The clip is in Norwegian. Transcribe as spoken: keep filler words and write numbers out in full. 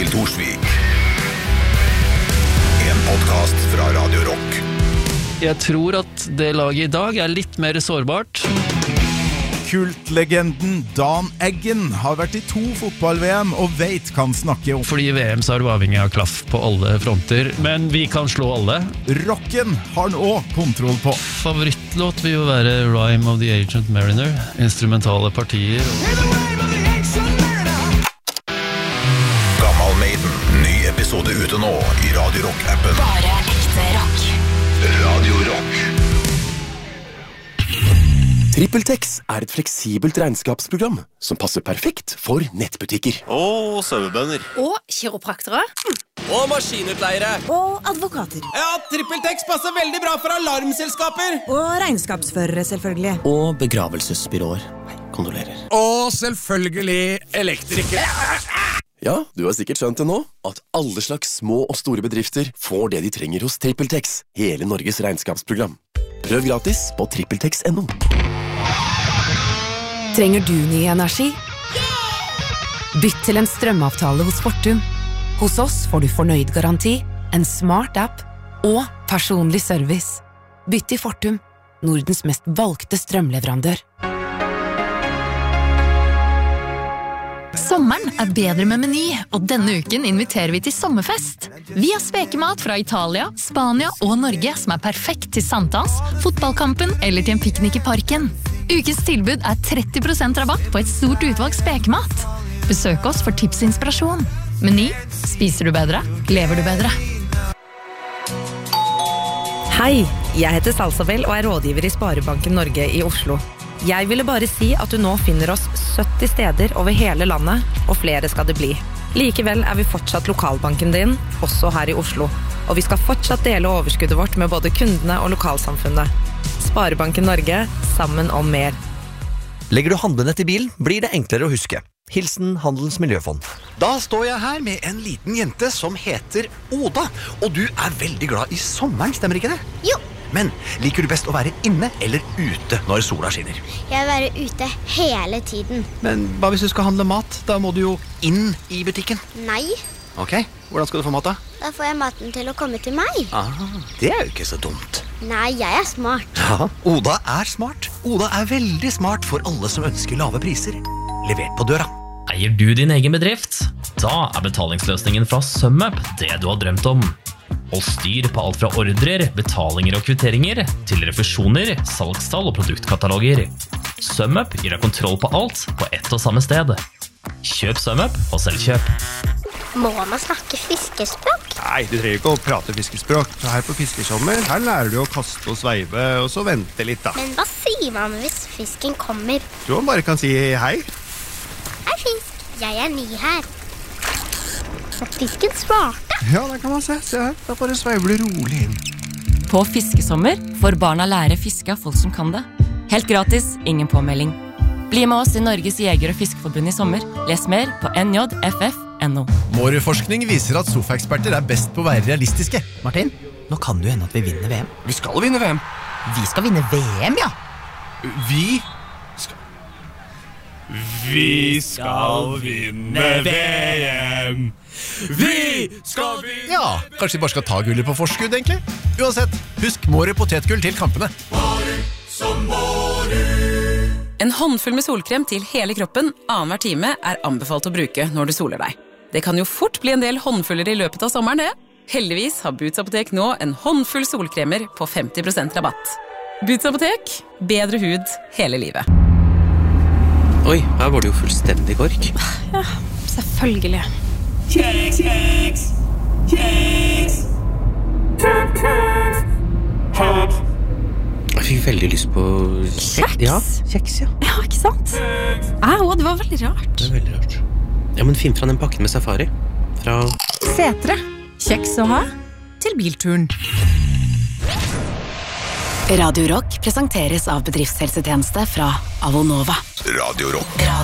til Torsvik. En podcast fra Radio Rock. Jeg tror at det laget i dag er litt mer sårbart. Kultlegenden Dan Eggen har vært i to fotball-V M og vet kan snakke om. Fordi i V M så er det avhengig av klaff på alle fronter, men vi kan slå alle. Rocken har han også kontroll på. Favorittlåt vil jo være Rhyme of the Ancient Mariner, instrumentale partier. Gammal Maiden, ny episode ute nå i Radio Rock-appen. Bare ekte rock. Radio Rock. TrippelTex er et fleksibelt regnskapsprogram som passer perfekt for nettbutikker. Og sauebønder. Og kiropraktere. Og maskinutleiere. Og advokater. Ja, TrippelTex passer veldig bra for alarmselskaper. Og regnskapsførere, selvfølgelig. Og begravelsesbyråer. Kondolerer. Og selvfølgelig elektrikere. Ja, du har sikkert skjønt det nå, at alle slags små og store bedrifter får det de trenger hos TrippelTex, hele Norges regnskapsprogram. Prøv gratis på trippeltex punktum no. Trenger du ny energi? Bytt til en strømavtale hos Fortum. Hos oss får du fornøyd garanti, en smart app og personlig service. Bytt til Fortum, Nordens mest valgte strømleverandør. Sommeren er bedre med Meny, og denne uken inviterer vi til sommerfest. Vi har spekemat fra Italia, Spania og Norge som er perfekt til sankthans, fotballkampen eller til en piknik i parken. Ukens tilbud er tretti prosent rabatt på et stort utvalg spekemat. Besøk oss for tips og inspirasjon. Meny, spiser du bedre, lever du bedre. Hei, jeg heter Salsabel og er rådgiver i Sparebanken Norge i Oslo. Jeg ville bare si at du nå finner oss sytti steder over hele landet, og flere skal det bli. Likevel er vi fortsatt lokalbanken din, også her i Oslo. Og vi skal fortsatt dele overskuddet vårt med både kundene og lokalsamfunnet. Sparebanken Norge, sammen om mer. Legger du handlene til bilen, blir det enklere å huske. Hilsen Handelens Miljøfond. Da står jeg her med en liten jente som heter Oda, og du er veldig glad i sommeren, stemmer ikke det? Jo. Men liker du best å være inne eller ute når sola skinner? Jeg vil være ute hele tiden. Men hva hvis du skal handle mat? Da må du jo inn i butikken. Nei. Ok, hvordan skal du få mat da? Da får jeg maten til å komme til meg. Ah, det er jo ikke så dumt. Nei, jeg er smart. Ja, Oda er smart. Oda er veldig smart for alle som ønsker lave priser. Levert på døra. Eier du din egen bedrift? Da er betalingsløsningen fra SumUp det du har drømt om. Og styr på alt fra ordrer, betalinger og kvitteringer til refusjoner, salgstall og produktkataloger. SumUp gir deg kontroll på alt på ett og samme sted. Kjøp SumUp og selvkjøp. Må man snakke fiskespråk? Nei, du trenger ikke å prate fiskespråk. Så her på fiskesommer, her lærer du å kaste og sveive, og så vente litt da. Men hva sier man hvis fisken kommer? Du bare kan si hei. Hei fisk, jeg er ny her. Fisken svarte. Ja, det kan man se. Se her, da bare sveiver du rolig inn. På fiskesommer får barna lære fiske av folk som kan det. Helt gratis, ingen påmelding. Bli med oss i Norges Jeger- og Fiskeforbund i sommer. Les mer på N J F F punktum no. Mårud-forskning viser at sofaeksperter er best på å være realistiske. Martin, nå kan det jo hende at vi vinner V M. Vi skal vinne V M. Vi skal vinne V M, ja. Vi skal... Vi skal vinne V M. Vi skal vinne... Ja, kanskje vi bare skal ta gullet på forskudd, egentlig. Uansett, husk Mårud potetgull til kampene. Mårud som Mårud. En håndfull med solkrem til hele kroppen annen hver time er anbefalt å bruke når du soler deg. Det kan jo fort bli en del håndfuller i løpet av sommeren, det. Heldigvis har Boots Apotek nå en håndfull solkremer på femti prosent rabatt. Boots Apotek, bedre hud hele livet. Oi, her var det jo fullstendig kork. Ja, selvfølgelig. Kjeks, kjeks, kjeks. Kjeks, kjeks. Jeg fikk veldig lyst på... Kjeks? Ja, kjeks, ja. Ja, ikke sant? Au, det var veldig rart. Det er veldig rart. Ja, men finn fra den pakken med safari. Fra... Setre. Kjeks å ha til bilturen. Radio Rock presenteres av bedriftshelsetjeneste fra Avonova. Radio Rock.